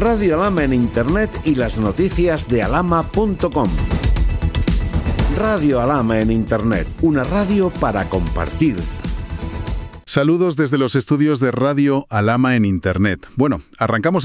Radio Alhama en Internet y las noticias de alhama.com. Radio Alhama en Internet, una radio para compartir. Saludos desde los estudios de Radio Alhama en Internet. Bueno, arrancamos